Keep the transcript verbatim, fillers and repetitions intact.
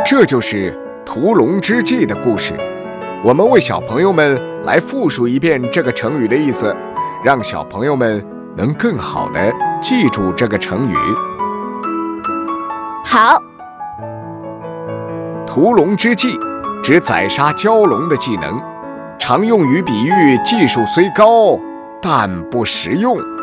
这就是屠龙之计的故事。我们为小朋友们来复述一遍这个成语的意思，让小朋友们能更好地记住这个成语。 好， 屠龙之计指宰杀蛟龙的技能，常用于比喻技术虽高，但不实用。